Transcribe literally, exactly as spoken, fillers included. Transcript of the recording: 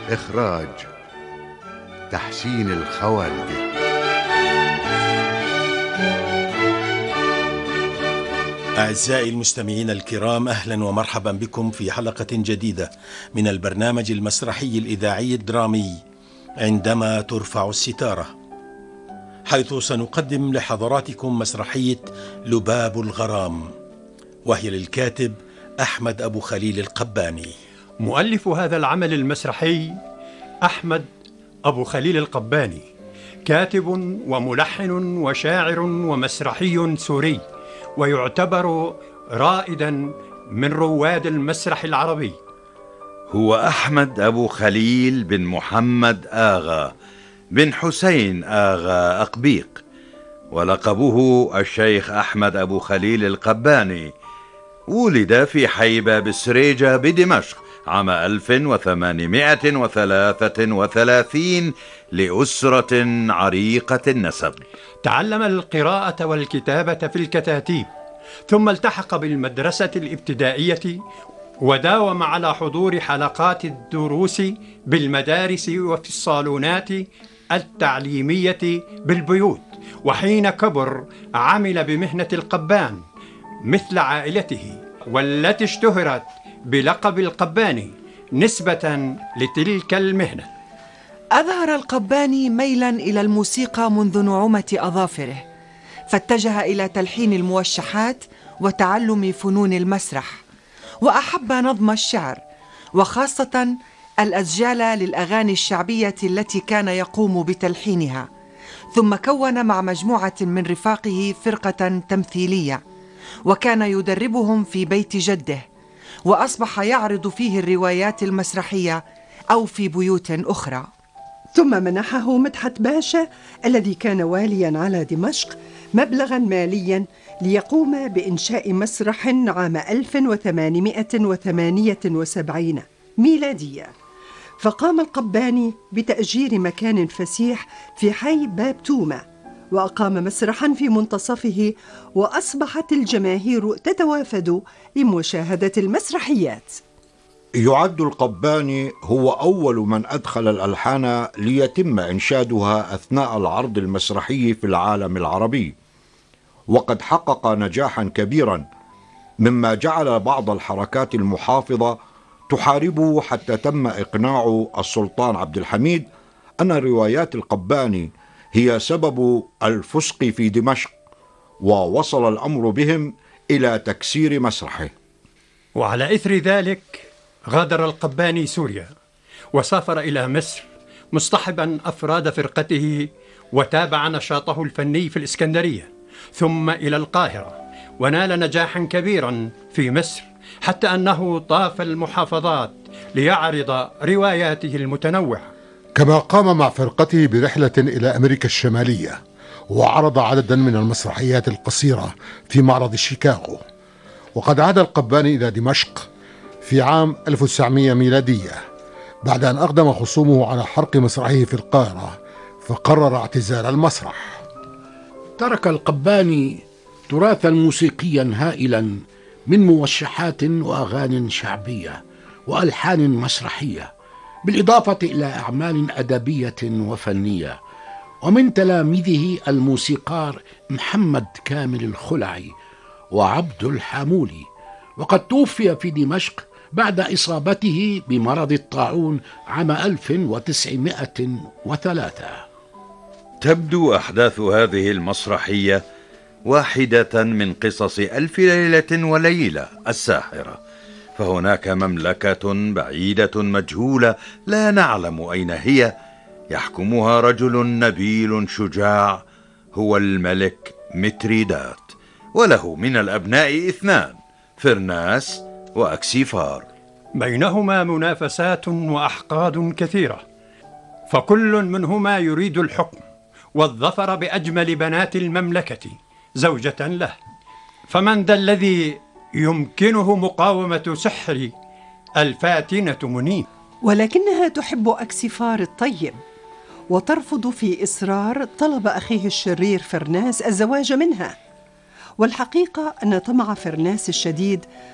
إخراج تحسين الخوالدي. أعزائي المستمعين الكرام، أهلا ومرحبا بكم في حلقة جديدة من البرنامج المسرحي الإذاعي الدرامي عندما ترفع الستارة، حيث سنقدم لحضراتكم مسرحية لباب الغرام، وهي للكاتب أحمد أبو خليل القباني. مؤلف هذا العمل المسرحي أحمد أبو خليل القباني، كاتب وملحن وشاعر ومسرحي سوري، ويعتبر رائدا من رواد المسرح العربي. هو أحمد أبو خليل بن محمد آغا بن حسين آغا أقبيق، ولقبه الشيخ أحمد أبو خليل القباني. ولد في حي باب السريجة بدمشق عام ألف وثمانمائة وثلاثة وثلاثين لأسرة عريقة النسب. تعلم القراءة والكتابة في الكتاتيب، ثم التحق بالمدرسة الابتدائية، وداوم على حضور حلقات الدروس بالمدارس وفي الصالونات التعليمية بالبيوت. وحين كبر عمل بمهنة القبان مثل عائلته، والتي اشتهرت بلقب القباني نسبة لتلك المهنة. أظهر القباني ميلا إلى الموسيقى منذ نعومة أظافره، فاتجه إلى تلحين الموشحات وتعلم فنون المسرح، وأحب نظم الشعر، وخاصة الأسجال للأغاني الشعبية التي كان يقوم بتلحينها. ثم كون مع مجموعة من رفاقه فرقة تمثيلية، وكان يدربهم في بيت جده، وأصبح يعرض فيه الروايات المسرحية أو في بيوت أخرى. ثم منحه مدحت باشا الذي كان واليا على دمشق مبلغا ماليا ليقوم بإنشاء مسرح عام ألف وثمانمائة وثمانية وسبعين ميلادية. فقام القباني بتأجير مكان فسيح في حي باب تومة، وأقام مسرحا في منتصفه، وأصبحت الجماهير تتوافد لمشاهدة المسرحيات. يعد القباني هو أول من أدخل الألحان ليتم إنشادها أثناء العرض المسرحي في العالم العربي، وقد حقق نجاحا كبيرا، مما جعل بعض الحركات المحافظة تحاربه، حتى تم إقناع السلطان عبد الحميد أن روايات القباني هي سبب الفسق في دمشق، ووصل الأمر بهم إلى تكسير مسرحه. وعلى إثر ذلك غادر القباني سوريا، وسافر إلى مصر مصطحبا أفراد فرقته، وتابع نشاطه الفني في الإسكندرية، ثم إلى القاهرة، ونال نجاحا كبيرا في مصر، حتى أنه طاف المحافظات ليعرض رواياته المتنوعة. كما قام مع فرقته برحلة إلى أمريكا الشمالية، وعرض عددا من المسرحيات القصيرة في معرض شيكاغو. وقد عاد القباني إلى دمشق في عام ألف وتسعمائة ميلادية، بعد أن أقدم خصومه على حرق مسرحه في القاهرة، فقرر اعتزال المسرح. ترك القباني تراثا موسيقيا هائلا من موشحات وأغاني شعبية وألحان مسرحية، بالإضافة إلى أعمال أدبية وفنية. ومن تلاميذه الموسيقار محمد كامل الخلعي وعبد الحامولي، وقد توفي في دمشق بعد إصابته بمرض الطاعون عام ألف وتسعمائة وثلاثة. تبدو أحداث هذه المسرحية واحدة من قصص ألف ليلة وليلة الساحرة، فهناك مملكة بعيدة مجهولة لا نعلم أين هي، يحكمها رجل نبيل شجاع هو الملك متريدات، وله من الأبناء اثنان، فرناس وأكسيفار. بينهما منافسات وأحقاد كثيرة، فكل منهما يريد الحكم والظفر بأجمل بنات المملكة زوجة له. فمن ذا الذي يمكنه مقاومة سحر الفاتنة منيب؟ ولكنها تحب أكسيفار الطيب، وترفض في إصرار طلب أخيه الشرير فرناس الزواج منها. والحقيقة أن طمع فرناس الشديد